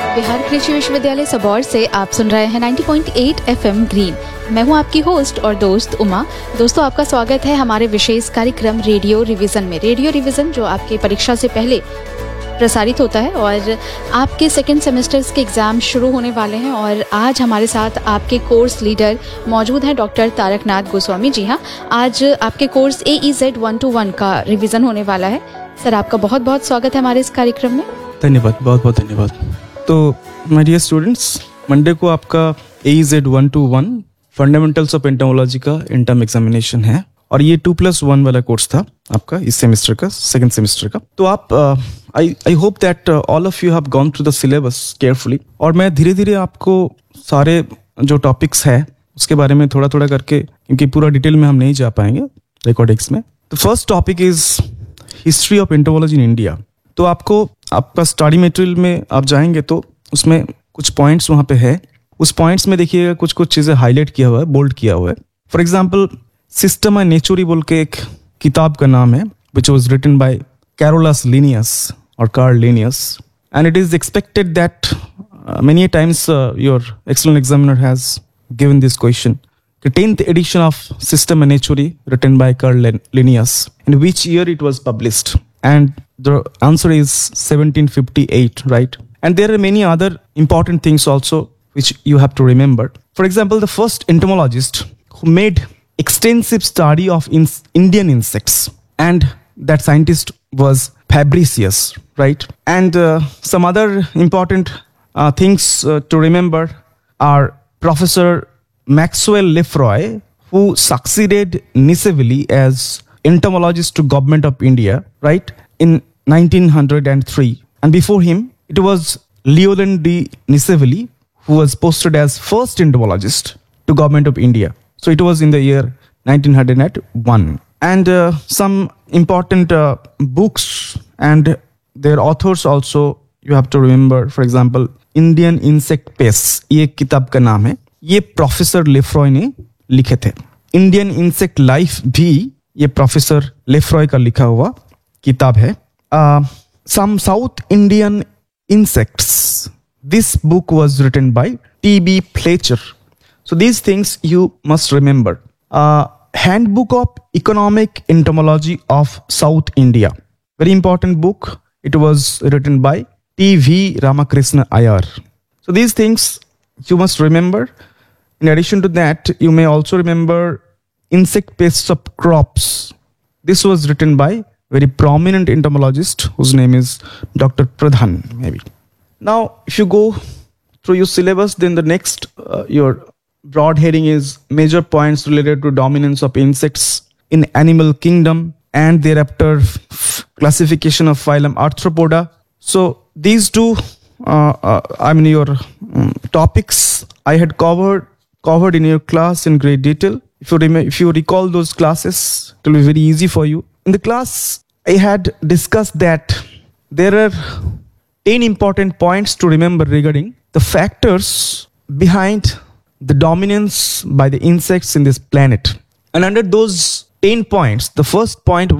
बिहार कृषि विश्वविद्यालय सबौर से आप सुन रहे हैं 90.8 एफएम ग्रीन। मैं हूं आपकी होस्ट और दोस्त उमा। दोस्तों, आपका स्वागत है हमारे विशेष कार्यक्रम रेडियो रिवीजन में। रेडियो रिवीजन जो आपकी परीक्षा से पहले प्रसारित होता है और आपके सेकेंड सेमेस्टर्स के एग्ज़ाम शुरू होने वाले हैं। और आज हमारे साथ आपके कोर्स लीडर मौजूद हैं डॉक्टर तारकनाथ गोस्वामी। जी हाँ, आज आपके कोर्स AEZ 121 का रिवीजन होने वाला है। सर, आपका बहुत बहुत स्वागत है हमारे इस कार्यक्रम में। धन्यवाद, बहुत बहुत धन्यवाद। तो माय डियर स्टूडेंट्स, मंडे को आपका AEZ 121 फंडामेंटल्स ऑफ एंटोमोलॉजी का इंटर्म एग्जामिनेशन है और ये 2+1 वाला कोर्स था आपका इस सेमेस्टर का, सेकंड सेमेस्टर का। तो आप I hope that all of you have gone through the syllabus carefully. और मैं धीरे धीरे आपको सारे जो टॉपिक्स है उसके बारे में थोड़ा थोड़ा करके, क्योंकि पूरा डिटेल में हम नहीं जा पाएंगे रिकॉर्डिंग्स में। तो first topic is history of entomology in India. तो आपको आपका स्टडी मटेरियल में आप जाएंगे तो उसमें कुछ पॉइंट्स वहाँ पे है। उस पॉइंट्स में देखिएगा कुछ कुछ चीज़ें हाईलाइट किया हुआ है, बोल्ड किया हुआ है। फॉर एग्जाम्पल, सिस्टमा नेचुरी बोल के एक किताब का नाम है, which was written by Carolus Linnaeus और Karl Linnaeus, and it is expected that many times your external examiner has given this question. The 10th edition of Systema Naturae written by Carl Linnaeus, in which year it was published? And the answer is 1758, right? And there are many other important things also which you have to remember. For example, the first entomologist who made extensive study of Indian insects, and that scientist was Fabricius, right? And some other important things to remember are Professor Maxwell Lefroy, who succeeded Niceville as entomologist to Government of India, right, in 1903. And before him, it was Leoland de Niceville, who was posted as first entomologist to Government of India. So it was in the year 1901. And some important books and their authors also you have to remember. For example, Indian insect pest, ये एक किताब का नाम है, ये professor लेफ्रॉय ने लिखे थे। इंडियन इंसेक्ट लाइफ भी ये प्रोफेसर लेफ्रॉय का लिखा हुआ किताब है। सम south Indian insects, this book was written by TB Fletcher. So these things you must remember. Handbook of economic entomology of south India, very important book, it was written by T.V. Ramakrishna Iyer. So these things you must remember. In addition to that, you may also remember Insect Pests of Crops. This was written by very prominent entomologist whose name is Dr. Pradhan, maybe. Now, if you go through your syllabus, then the next, your broad heading is major points related to dominance of insects in animal kingdom, and thereafter classification of phylum Arthropoda. So these two, your topics I had covered in your class in great detail. If you recall those classes, it will be very easy for you. In the class, I had discussed that there are 10 important points to remember regarding the factors behind the dominance by the insects in this planet. And under those 10 points, the first point